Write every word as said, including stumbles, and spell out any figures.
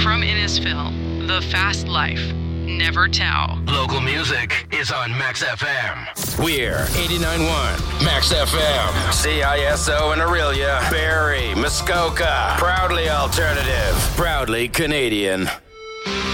From Innisfil, The Fast Life. Never tell. Local music is on Max F M. We're eighty-nine point one Max F M. C I S O in Aurelia, Barrie, Muskoka. Proudly alternative. Proudly Canadian.